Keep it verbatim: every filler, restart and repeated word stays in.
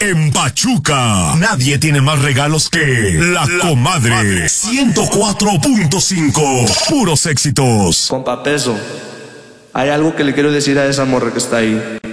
en Pachuca. Nadie tiene más regalos que La, la Comadre. Comadre. ciento cuatro punto cinco. Puros éxitos. Compa Peso, hay algo que le quiero decir a esa morra que está ahí.